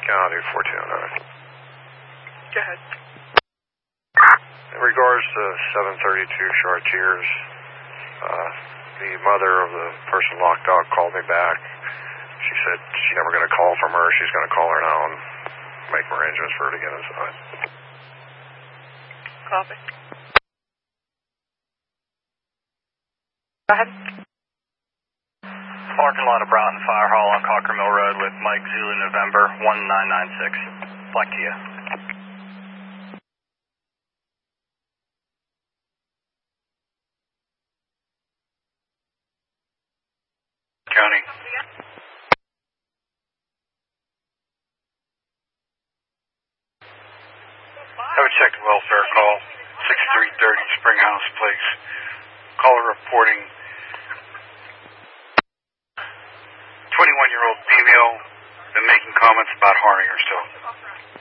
County 1409. Go ahead. In regards to 732 Chartiers, the mother of the person locked out called me back. She said she's never going to call from her. She's going to call her now and make arrangements for her to get inside. Copy. Go ahead. Parking lot of Broughton Fire Hall on Cocker Mill Road with Mike Zulu November 1996. Back to you. County. Have a checked welfare call, 6330 Springhouse Place. Caller reporting 21-year-old female been making comments about harming herself.